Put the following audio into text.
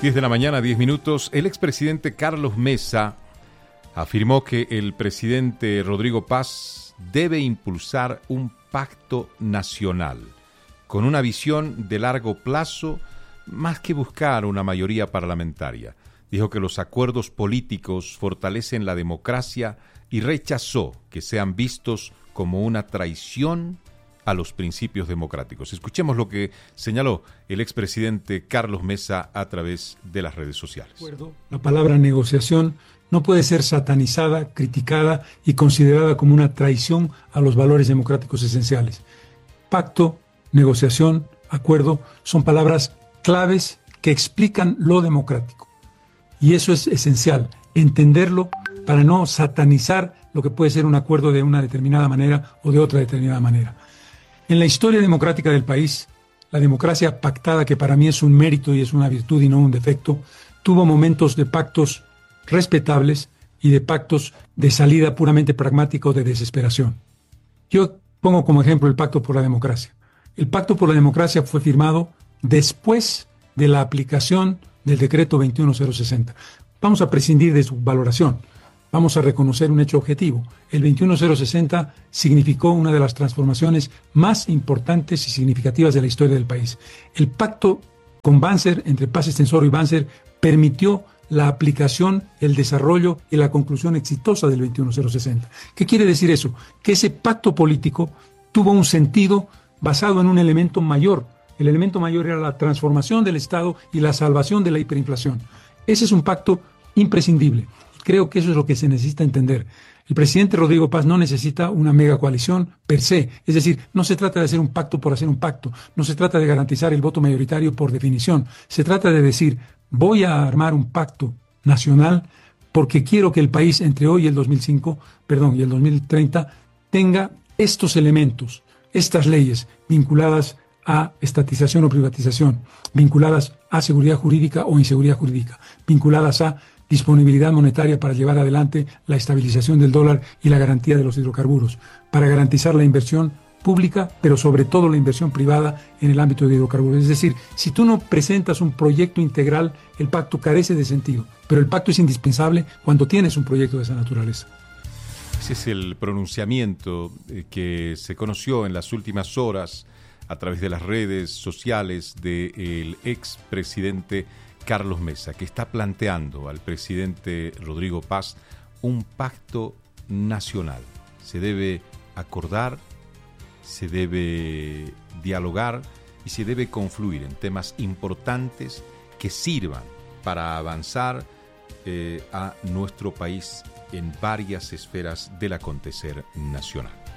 10 de la mañana, 10 minutos. El expresidente Carlos Mesa afirmó que el presidente Rodrigo Paz debe impulsar un pacto nacional con una visión de largo plazo más que buscar una mayoría parlamentaria. Dijo que los acuerdos políticos fortalecen la democracia y rechazó que sean vistos como una traición a los principios democráticos. Escuchemos lo que señaló el expresidente Carlos Mesa a través de las redes sociales. La palabra negociación no puede ser satanizada, criticada y considerada como una traición a los valores democráticos esenciales. Pacto, negociación, acuerdo son palabras claves que explican lo democrático. Y eso es esencial, entenderlo para no satanizar lo que puede ser un acuerdo de una determinada manera o de otra determinada manera. En la historia democrática del país, la democracia pactada, que para mí es un mérito y es una virtud y no un defecto, tuvo momentos de pactos respetables y de pactos de salida puramente pragmática o de desesperación. Yo pongo como ejemplo el Pacto por la Democracia. El Pacto por la Democracia fue firmado después de la aplicación del decreto 21060. Vamos a prescindir de su valoración. Vamos a reconocer un hecho objetivo. El 21060 significó una de las transformaciones más importantes y significativas de la historia del país. El pacto con Banzer, entre Paz Estenssoro y Banzer, permitió la aplicación, el desarrollo y la conclusión exitosa del 21060. ¿Qué quiere decir eso? Que ese pacto político tuvo un sentido basado en un elemento mayor. El elemento mayor era la transformación del Estado y la salvación de la hiperinflación. Ese es un pacto imprescindible. Creo que eso es lo que se necesita entender. El presidente Rodrigo Paz no necesita una mega coalición per se. Es decir, no se trata de hacer un pacto por hacer un pacto. No se trata de garantizar el voto mayoritario por definición. Se trata de decir, voy a armar un pacto nacional porque quiero que el país entre hoy y el 2030 tenga estos elementos, estas leyes vinculadas a estatización o privatización, vinculadas a seguridad jurídica o inseguridad jurídica, vinculadas a disponibilidad monetaria para llevar adelante la estabilización del dólar y la garantía de los hidrocarburos, para garantizar la inversión pública, pero sobre todo la inversión privada en el ámbito de hidrocarburos. Es decir, si tú no presentas un proyecto integral, el pacto carece de sentido, pero el pacto es indispensable cuando tienes un proyecto de esa naturaleza. Ese es el pronunciamiento que se conoció en las últimas horas a través de las redes sociales del expresidente Carlos Mesa, que está planteando al presidente Rodrigo Paz un pacto nacional. Se debe acordar, se debe dialogar y se debe confluir en temas importantes que sirvan para avanzar a nuestro país en varias esferas del acontecer nacional.